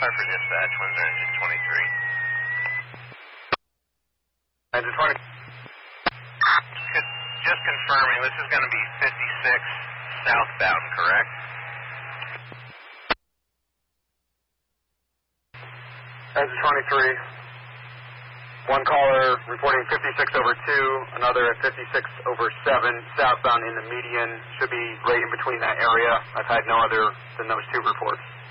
for dispatch, Windsor Engine 23. Engine 20. Just confirming, this is going to be 56 southbound, correct? Engine 23. One caller reporting 56 over 2, another at 56 over 7, southbound in the median. Should be right in between that area. I've had no other than those two reports.